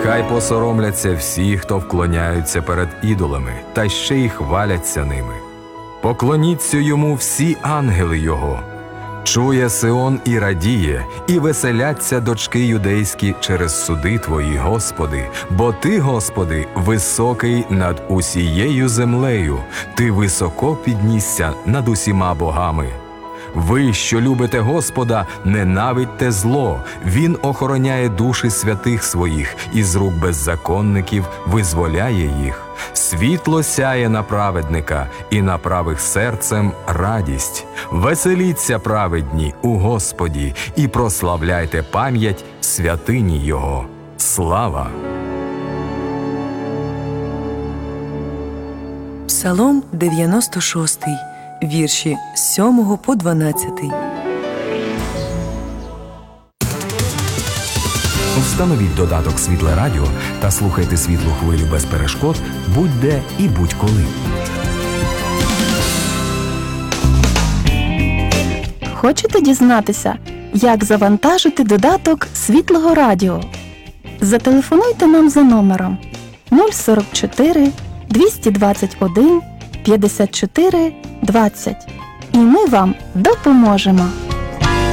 Нехай посоромляться всі, хто вклоняються перед ідолами, та ще й хваляться ними. Поклоніться йому всі ангели його. Чує Сион і радіє, і веселяться дочки юдейські через суди твої, Господи. Бо Ти, Господи, високий над усією землею, Ти високо піднісся над усіма богами. Ви, що любите Господа, ненавидьте зло. Він охороняє душі святих своїх, і з рук беззаконників визволяє їх. Світло сяє на праведника, і на правих серцем радість. Веселіться, праведні, у Господі, і прославляйте пам'ять святині Його. Слава! Псалом 96, вірші з 7 по 12. Встановіть додаток «Світле радіо» та слухайте світлу хвилю без перешкод будь-де і будь-коли. Хочете дізнатися, як завантажити додаток «Світлого радіо»? Зателефонуйте нам за номером 044 221 54 20 і ми вам допоможемо.